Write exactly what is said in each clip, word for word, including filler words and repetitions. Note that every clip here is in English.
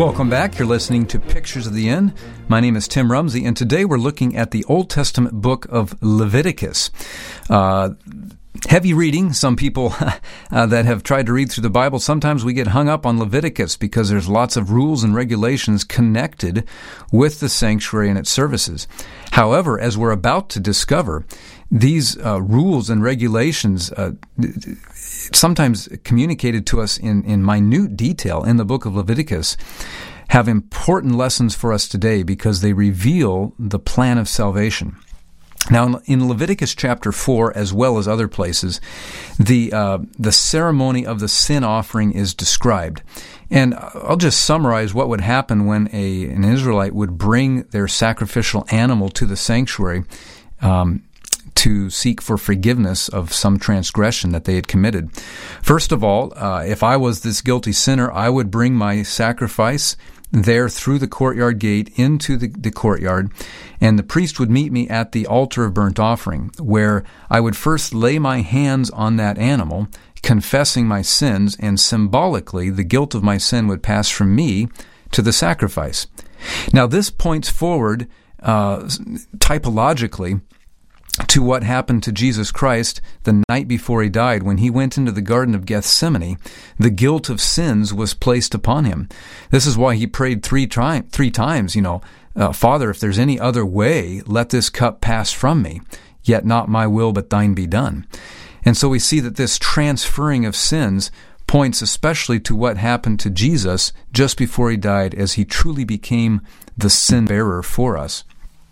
Welcome back. You're listening to Pictures of the End. My name is Tim Rumsey, and today we're looking at the Old Testament book of Leviticus. Uh, heavy reading. Some people uh, that have tried to read through the Bible, sometimes we get hung up on Leviticus because there's lots of rules and regulations connected with the sanctuary and its services. However, as we're about to discover, these uh, rules and regulations uh, sometimes communicated to us in, in minute detail in the book of Leviticus have important lessons for us today because they reveal the plan of salvation. Now, in Leviticus chapter four, as well as other places, the uh, the ceremony of the sin offering is described. And I'll just summarize what would happen when a an Israelite would bring their sacrificial animal to the sanctuary um, to seek for forgiveness of some transgression that they had committed. First of all, uh, if I was this guilty sinner, I would bring my sacrifice there through the courtyard gate into the, the courtyard, and the priest would meet me at the altar of burnt offering, where I would first lay my hands on that animal, confessing my sins, and symbolically the guilt of my sin would pass from me to the sacrifice. Now this points forward uh, typologically to what happened to Jesus Christ the night before he died. When he went into the Garden of Gethsemane, the guilt of sins was placed upon him. This is why he prayed three, tri- three times, you know, uh, Father, if there's any other way, let this cup pass from me, yet not my will but thine be done. And so we see that this transferring of sins points especially to what happened to Jesus just before he died, as he truly became the sin bearer for us.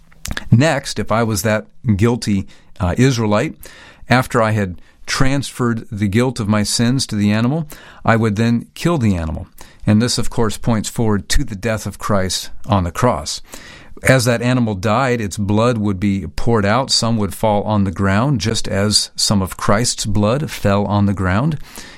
Next, if I was that guilty uh, Israelite, after I had transferred the guilt of my sins to the animal, I would then kill the animal. And this, of course, points forward to the death of Christ on the cross. As that animal died, its blood would be poured out. Some would fall on the ground, just as some of Christ's blood fell on the ground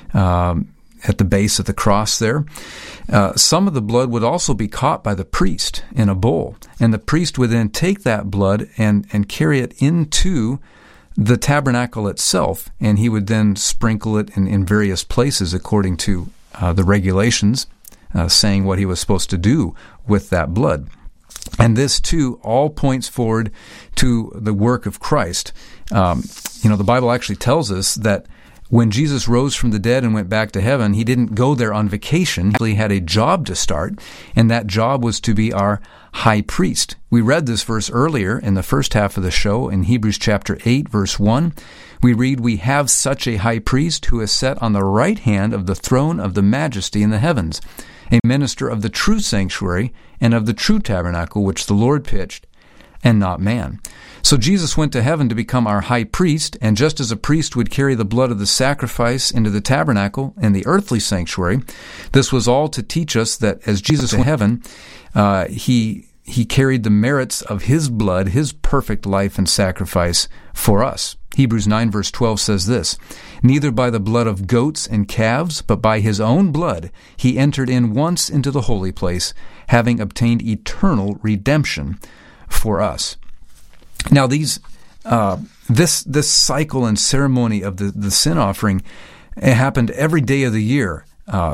um, at the base of the cross there. Uh, some of the blood would also be caught by the priest in a bowl, and the priest would then take that blood and, and carry it into the tabernacle itself, and he would then sprinkle it in, in various places according to uh, the regulations, uh, saying what he was supposed to do with that blood. And this, too, all points forward to the work of Christ. Um, you know, the Bible actually tells us that when Jesus rose from the dead and went back to heaven, he didn't go there on vacation. He actually had a job to start, and that job was to be our high priest. We read this verse earlier in the first half of the show in Hebrews chapter eight, verse one. We read, "We have such a high priest who is set on the right hand of the throne of the majesty in the heavens, a minister of the true sanctuary and of the true tabernacle which the Lord pitched, and not man." So Jesus went to heaven to become our high priest, and just as a priest would carry the blood of the sacrifice into the tabernacle and the earthly sanctuary, this was all to teach us that as Jesus went to heaven, uh, he he carried the merits of his blood, his perfect life and sacrifice for us. Hebrews nine verse twelve says this, "Neither by the blood of goats and calves, but by his own blood he entered in once into the holy place, having obtained eternal redemption for us." Now, these uh, this this cycle and ceremony of the, the sin offering, it happened every day of the year. Uh,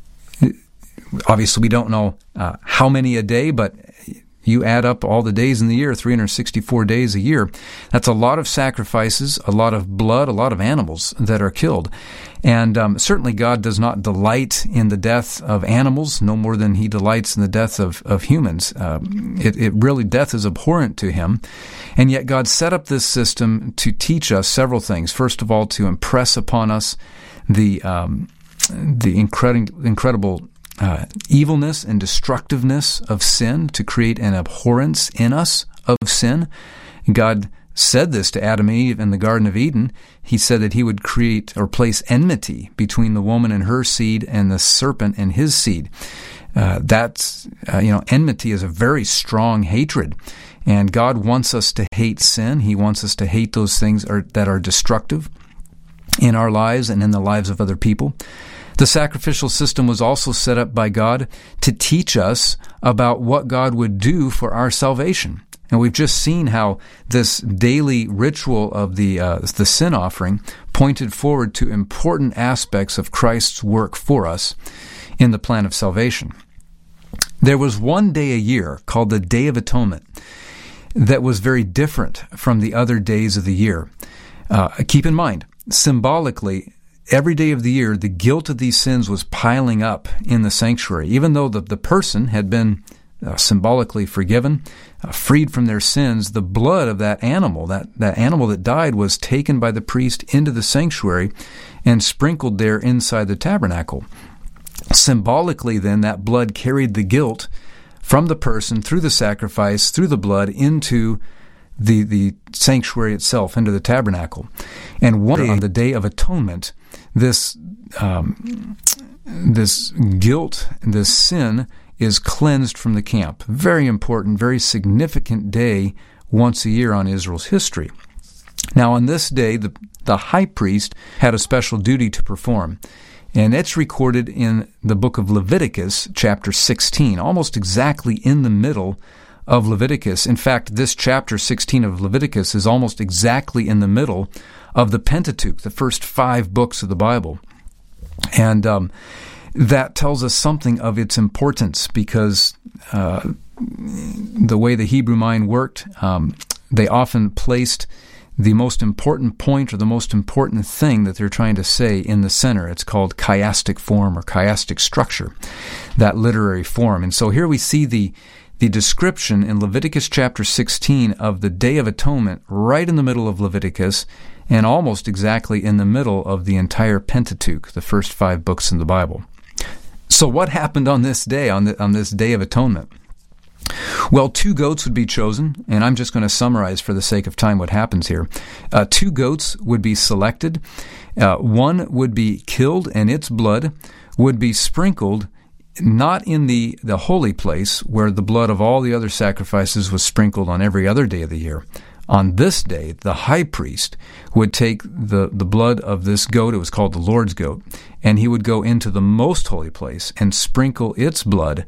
obviously, we don't know uh, how many a day, but you add up all the days in the year, three hundred sixty-four days a year. That's a lot of sacrifices, a lot of blood, a lot of animals that are killed. And um, certainly God does not delight in the death of animals, no more than he delights in the death of, of humans. Uh, it, it really, death is abhorrent to him. And yet God set up this system to teach us several things. First of all, to impress upon us the, um, the incredible, incredible Uh, evilness and destructiveness of sin, to create an abhorrence in us of sin. God said this to Adam and Eve in the Garden of Eden. He said that he would create or place enmity between the woman and her seed and the serpent and his seed. Uh, that's, uh, you know, enmity is a very strong hatred. And God wants us to hate sin. He wants us to hate those things are, that are destructive in our lives and in the lives of other people. The sacrificial system was also set up by God to teach us about what God would do for our salvation. And we've just seen how this daily ritual of the uh, the sin offering pointed forward to important aspects of Christ's work for us in the plan of salvation. There was one day a year called the Day of Atonement that was very different from the other days of the year. Uh, keep in mind, symbolically, every day of the year, the guilt of these sins was piling up in the sanctuary. Even though the, the person had been uh, symbolically forgiven, uh, freed from their sins, the blood of that animal, that, that animal that died, was taken by the priest into the sanctuary and sprinkled there inside the tabernacle. Symbolically, then, that blood carried the guilt from the person through the sacrifice, through the blood, into the the sanctuary itself, into the tabernacle. And one day, on the Day of Atonement, this um, this guilt, this sin, is cleansed from the camp. Very important, very significant day once a year on Israel's history. Now, on this day, the, the high priest had a special duty to perform. And it's recorded in the book of Leviticus, chapter sixteen, almost exactly in the middle of Leviticus. In fact, this chapter sixteen of Leviticus is almost exactly in the middle of the Pentateuch, the first five books of the Bible. And um, that tells us something of its importance, because uh, the way the Hebrew mind worked, um, they often placed the most important point or the most important thing that they're trying to say in the center. It's called chiastic form or chiastic structure, that literary form. And so here we see the the description in Leviticus chapter sixteen of the Day of Atonement right in the middle of Leviticus, and almost exactly in the middle of the entire Pentateuch, the first five books in the Bible. So what happened on this day, on, the, on this Day of Atonement? Well, two goats would be chosen, and I'm just going to summarize for the sake of time what happens here. Uh, two goats would be selected. Uh, one would be killed, and its blood would be sprinkled not in the, the holy place where the blood of all the other sacrifices was sprinkled on every other day of the year. On this day, the high priest would take the, the blood of this goat, it was called the Lord's goat, and he would go into the most holy place and sprinkle its blood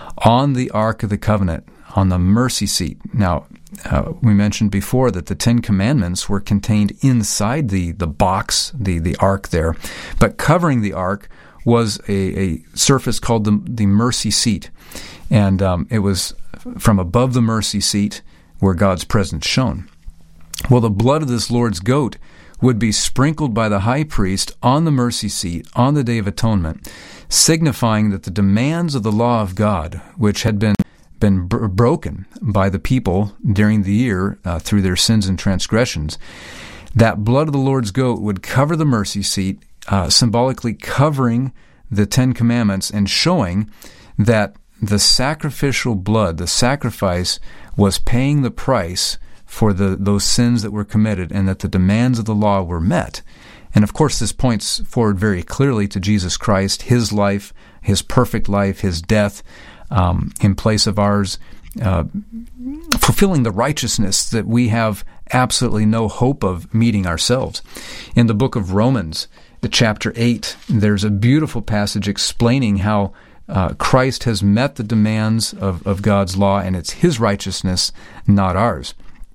on the Ark of the Covenant, on the mercy seat. Now, uh, we mentioned before that the Ten Commandments were contained inside the, the box, the, the Ark there, but covering the Ark was a, a surface called the, the mercy seat, and um, it was from above the mercy seat where God's presence shone. Well, the blood of this Lord's goat would be sprinkled by the high priest on the mercy seat on the Day of Atonement, signifying that the demands of the law of God, which had been been br- broken by the people during the year uh, through their sins and transgressions, that blood of the Lord's goat would cover the mercy seat, uh, symbolically covering the Ten Commandments and showing that the sacrificial blood, the sacrifice, was paying the price for the those sins that were committed, and that the demands of the law were met. And of course, this points forward very clearly to Jesus Christ, His life, His perfect life, His death um, in place of ours, uh, fulfilling the righteousness that we have absolutely no hope of meeting ourselves. In the book of Romans, the chapter eight, there's a beautiful passage explaining how uh, Christ has met the demands of, of God's law, and it's His righteousness, not ours.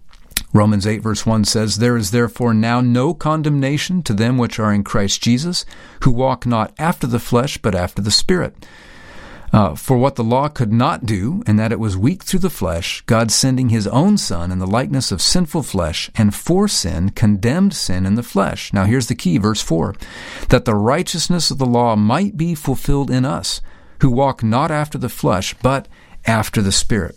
Romans eight verse one says, "There is therefore now no condemnation to them which are in Christ Jesus, who walk not after the flesh, but after the Spirit. Uh, for what the law could not do, in that it was weak through the flesh, God sending His own Son in the likeness of sinful flesh, and for sin condemned sin in the flesh." Now here's the key, verse four, "that the righteousness of the law might be fulfilled in us, who walk not after the flesh, but after the Spirit."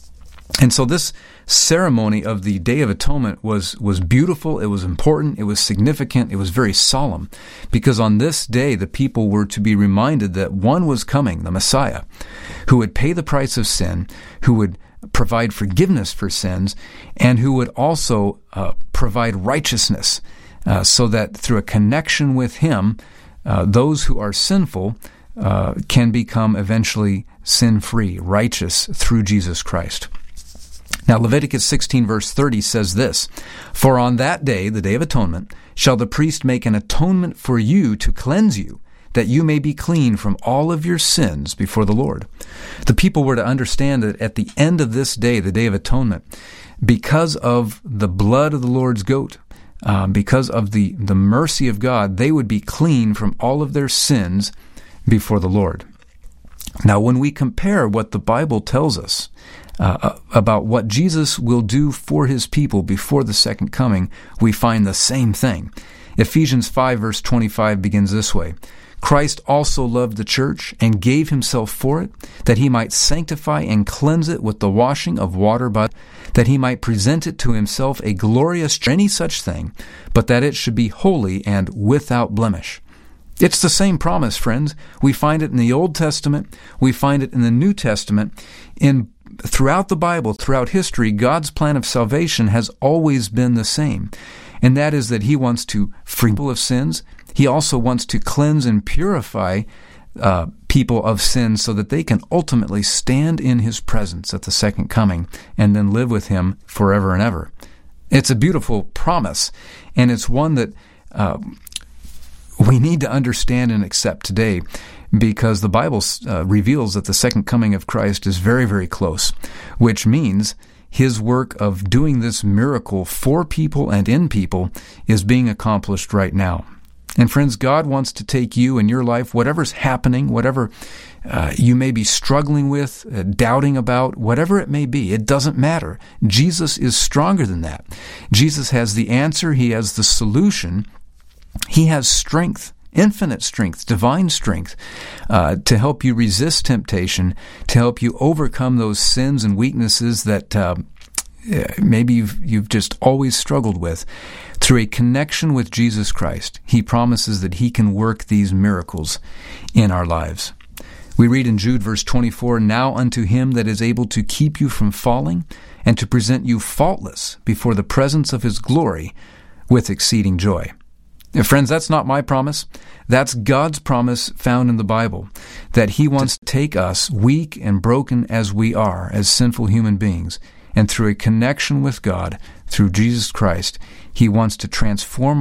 And so this ceremony of the Day of Atonement was, was beautiful, it was important, it was significant, it was very solemn, because on this day the people were to be reminded that one was coming, the Messiah, who would pay the price of sin, who would provide forgiveness for sins, and who would also uh, provide righteousness, uh, so that through a connection with Him, uh, those who are sinful uh, can become eventually sin-free, righteous through Jesus Christ. Now, Leviticus sixteen verse thirty says this, "For on that day, the Day of Atonement, shall the priest make an atonement for you to cleanse you, that you may be clean from all of your sins before the Lord." The people were to understand that at the end of this day, the Day of Atonement, because of the blood of the Lord's goat, uh, because of the, the mercy of God, they would be clean from all of their sins before the Lord. Now, when we compare what the Bible tells us uh, about what Jesus will do for his people before the second coming, we find the same thing. Ephesians five verse twenty-five begins this way: Christ also loved the church and gave himself for it, that he might sanctify and cleanse it with the washing of water by, that he might present it to himself a glorious, any such thing, but that it should be holy and without blemish. It's the same promise, friends. We find it in the Old Testament. We find it in the New Testament. In throughout the Bible, throughout history, God's plan of salvation has always been the same. And that is that he wants to free people of sins. He also wants to cleanse and purify uh, people of sin so that they can ultimately stand in his presence at the second coming and then live with him forever and ever. It's a beautiful promise, and it's one that uh, we need to understand and accept today, because the Bible uh, reveals that the second coming of Christ is very, very close, which means his work of doing this miracle for people and in people is being accomplished right now. And friends, God wants to take you in your life, whatever's happening, whatever uh, you may be struggling with, uh, doubting about, whatever it may be, it doesn't matter. Jesus is stronger than that. Jesus has the answer. He has the solution. He has strength, infinite strength, divine strength, uh, to help you resist temptation, to help you overcome those sins and weaknesses that uh, maybe you've, you've just always struggled with. Through a connection with Jesus Christ, he promises that he can work these miracles in our lives. We read in Jude verse twenty-four, "Now unto him that is able to keep you from falling, and to present you faultless before the presence of his glory with exceeding joy." Now, friends, that's not my promise. That's God's promise found in the Bible, that he wants to take us, weak and broken as we are, as sinful human beings, and through a connection with God, through Jesus Christ, he wants to transform